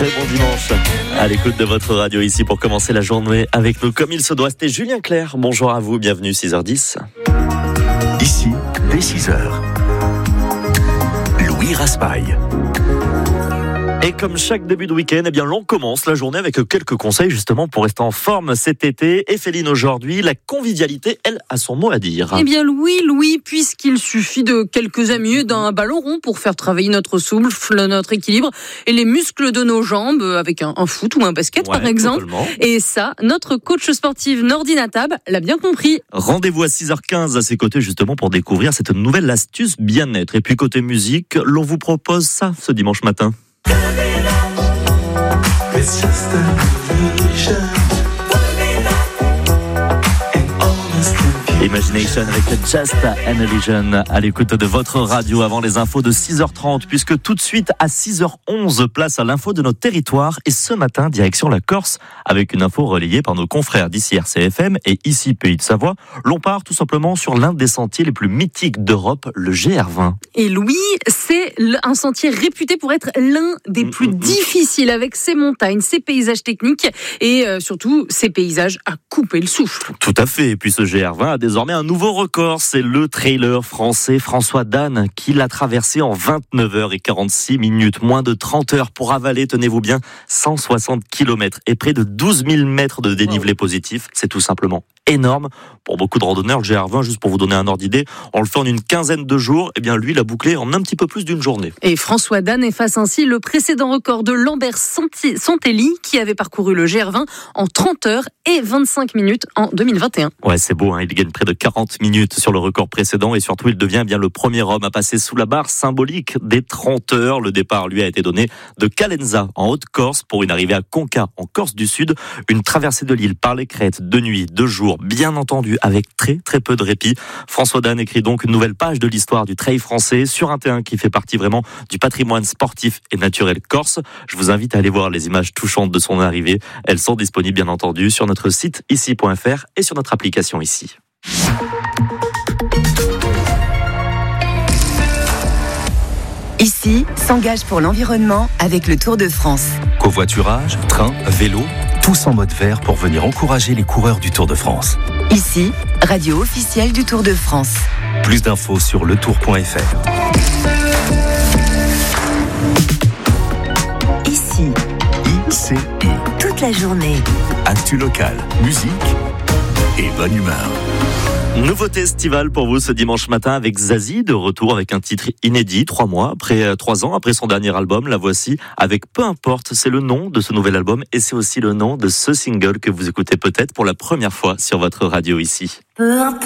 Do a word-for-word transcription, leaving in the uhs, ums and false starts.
Très bon dimanche à l'écoute de votre radio ici pour commencer la journée avec nous comme il se doit. C'était Julien Clerc. Bonjour à vous, bienvenue, six heures dix. Ici, dès six heures, Louis Raspail. Et comme chaque début de week-end, eh bien, l'on commence la journée avec quelques conseils justement pour rester en forme cet été. Et Féline, aujourd'hui, la convivialité, elle, a son mot à dire. Eh bien, Louis, Louis, puisqu'il suffit de quelques amis et d'un ballon rond pour faire travailler notre souffle, notre équilibre et les muscles de nos jambes avec un, un foot ou un basket, Ouais, par exemple. totalement. Et ça, notre coach sportive Nordine Atab l'a bien compris. Rendez-vous à six heures quinze à ses côtés justement pour découvrir cette nouvelle astuce bien-être. Et puis côté musique, l'on vous propose ça ce dimanche matin. It's just an illusion. And honest confusion. Imagination avec Just an Illusion à l'écoute de votre radio avant les infos de six heures trente, puisque tout de suite à six heures onze, place à l'info de notre territoire. Et ce matin, direction la Corse, avec une info relayée par nos confrères d'ici R C F M et ici Pays de Savoie. L'on part tout simplement sur l'un des sentiers les plus mythiques d'Europe, le G R vingt. Et Louis, c'est un sentier réputé pour être l'un des plus Mmh, mmh. difficiles avec ses montagnes, ses paysages techniques et euh, surtout ses paysages à couper le souffle. Tout à fait. Et puis ce G R vingt a désormais un nouveau record. C'est le trailer français François Dan qui l'a traversé en vingt-neuf heures quarante-six minutes. Moins de trente heures pour avaler, tenez-vous bien, cent soixante kilomètres et près de douze mille mètres de dénivelé positif. C'est tout simplement énorme. Pour beaucoup de randonneurs, le G R vingt, juste pour vous donner un ordre d'idée, on le fait en une quinzaine de jours. Eh bien, lui, il a bouclé en un petit peu plus d'une journée. Et François Dan efface ainsi le précédent record de Lambert Santi- Santelli qui avait parcouru le G R vingt en trente heures et vingt-cinq minutes en deux mille vingt et un. Ouais, c'est beau, hein. Il gagne près de quarante minutes sur le record précédent et surtout, il devient bien le premier homme à passer sous la barre symbolique des trente heures. Le départ, lui, a été donné de Calenza, en Haute-Corse, pour une arrivée à Conca, en Corse du Sud. Une traversée de l'île par les crêtes, de nuit, de jour, bien entendu, avec très très peu de répit. François Dan écrit donc une nouvelle page de l'histoire du trail français sur un terrain qui fait partie vraiment du patrimoine sportif et naturel corse. Je vous invite à aller voir les images touchantes de son arrivée. Elles sont disponibles bien entendu sur notre site ici point f r et sur notre application ici. Ici, s'engage pour l'environnement avec le Tour de France. Covoiturage, train, vélo, tous en mode vert pour venir encourager les coureurs du Tour de France. Ici, radio officielle du Tour de France. Plus d'infos sur le tour point f r. Ici, I C I. toute la journée. Actu locale, musique et bonne humeur. Nouveauté estivale pour vous ce dimanche matin avec Zazie, de retour avec un titre inédit, trois mois après, euh, trois ans après son dernier album. La voici avec Peu importe, c'est le nom de ce nouvel album et c'est aussi le nom de ce single que vous écoutez peut-être pour la première fois sur votre radio ici. Peu importe.